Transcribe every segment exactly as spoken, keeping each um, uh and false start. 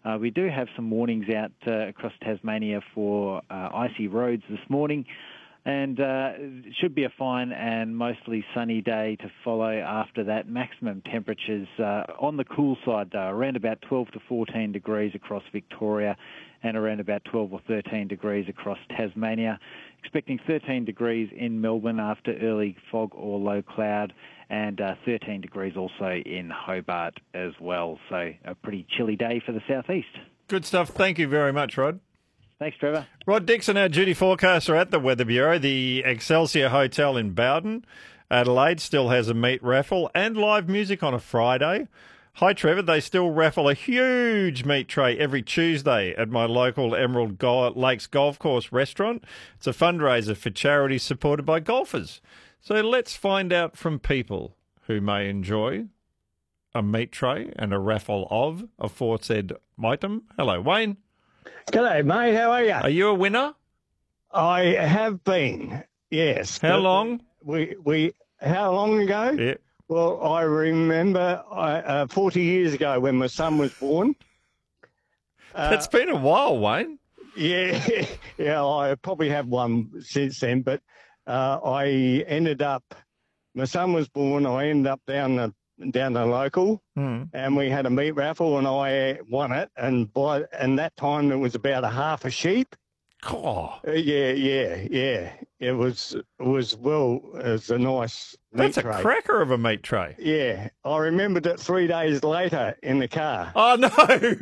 Uh, we do have some warnings out uh, across Tasmania for uh, icy roads this morning, and uh, it should be a fine and mostly sunny day to follow after that. Maximum temperatures uh, on the cool side, though, around about twelve to fourteen degrees across Victoria and around about twelve or thirteen degrees across Tasmania. Expecting thirteen degrees in Melbourne after early fog or low cloud, and uh, thirteen degrees also in Hobart as well. So a pretty chilly day for the southeast. Good stuff. Thank you very much, Rod. Thanks, Trevor. Rod Dixon, our duty forecaster at the Weather Bureau. The Excelsior Hotel in Bowden, Adelaide, still has a meat raffle and live music on a Friday. Hi, Trevor. They still raffle a huge meat tray every Tuesday at my local Emerald Go- Lakes Golf Course restaurant. It's a fundraiser for charity supported by golfers. So let's find out from people who may enjoy a meat tray and a raffle of a aforesaid item. Hello, Wayne. G'day, mate. How are you? Are you a winner? I have been, yes. How But long? We we how long ago? Yeah. Well, I remember I, uh, forty years ago when my son was born. Uh, It's been a while, Wayne. yeah, yeah. I probably have one since then, but uh, I ended up. My son was born. I ended up down the down the local, Hmm. and we had a meat raffle, and I won it. And by and that time it was about a half a sheep. Oh, Uh, yeah, yeah, yeah. It was it was well. It was a nice meat that's a tray. cracker of a meat tray. Yeah, I remembered it three days later in the car. Oh, no.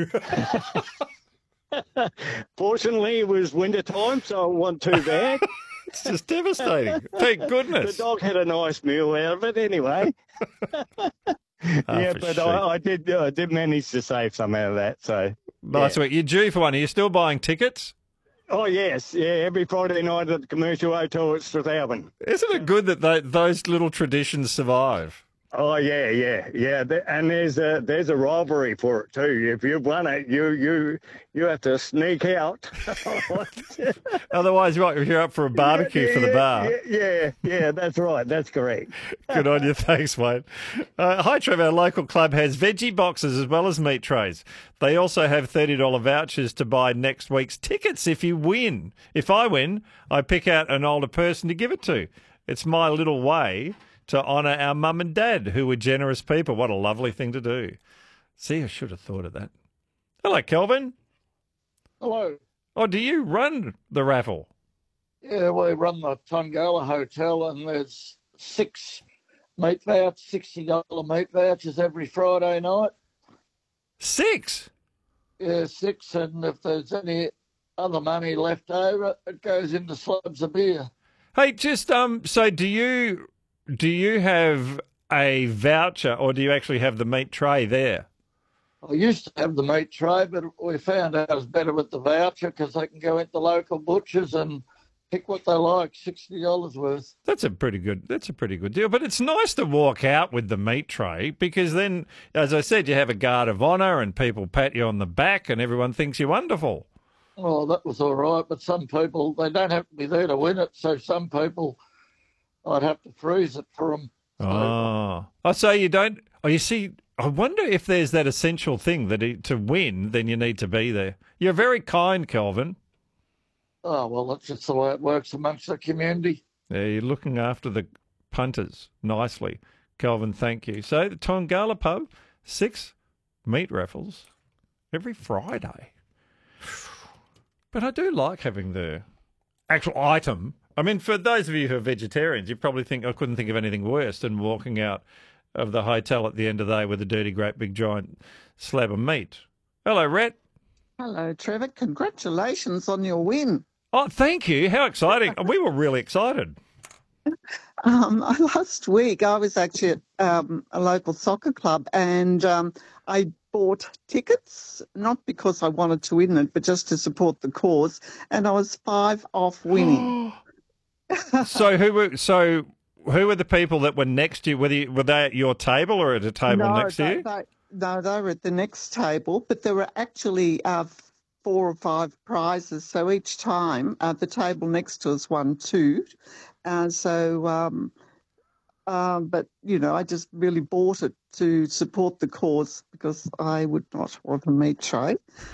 Fortunately, it was winter time, so it wasn't too bad. It's just devastating. Thank The goodness. dog had a nice meal out of it anyway. yeah, for but sheep. I, I did I did manage to save some out of that. So Nice yeah. work. You're due for one. Are you still buying tickets? Oh yes, yeah. Every Friday night at the commercial hotel at Strathalbyn. Isn't it good that tho- those little traditions survive? Oh yeah, yeah, yeah. Th- And there's a there's a rivalry for it too. If you've won it, you you you have to sneak out. Otherwise, right, you're up for a barbecue for the Yeah, bar. Yeah, yeah, yeah, that's right. That's correct. Good on you. Thanks, mate. Uh, hi, Trevor. Our local club has veggie boxes as well as meat trays. They also have thirty dollars vouchers to buy next week's tickets if you win. If I win, I pick out an older person to give it to. It's my little way to honour our mum and dad, who were generous people. What a lovely thing to do. See, I should have thought of that. Hello, Kelvin. Hello. Oh, do you run the raffle? Yeah, we run the Tongala Hotel, and there's six meat vouchers, sixty dollars meat vouchers every Friday night. Six? Yeah, six, and if there's any other money left over, it goes into slabs of beer. Hey, just um. So, do you do you have a voucher, or do you actually have the meat tray there? I used to have the meat tray, but we found out it's better with the voucher because they can go into local butchers and pick what they like, sixty dollars worth. That's a pretty good. That's a pretty good deal. But it's nice to walk out with the meat tray because then, as I said, you have a guard of honour and people pat you on the back and everyone thinks you're wonderful. Well, that was all right, but some people, they don't have to be there to win it, so some people, I'd have to freeze it for them. Oh, oh, so you don't. Oh, you see. I wonder if there's that essential thing that it, to win, then you need to be there. You're very kind, Kelvin. Oh, well, that's just the way it works amongst the community. Yeah, you're looking after the punters nicely. Kelvin, thank you. So the Tongala pub, six meat raffles every Friday. But I do like having the actual item. I mean, for those of you who are vegetarians, you probably think I couldn't think of anything worse than walking out of the hotel at the end of the day with a dirty, great, big, giant slab of meat. Hello, Rhett. Hello, Trevor. Congratulations on your win. Oh, thank you. How exciting. We were really excited. Um, last week, I was actually at um, a local soccer club and um, I bought tickets, not because I wanted to win it, but just to support the cause. And I was five off winning. So who were so who were the people that were next to you? Were they, were they at your table or at a table no, next to they, you? They, no, they were at the next table, but there were actually uh, four or five prizes. So each time, uh, the table next to us won two. Uh, so, um, um, but, you know, I just really bought it to support the cause because I would not want a meat tray.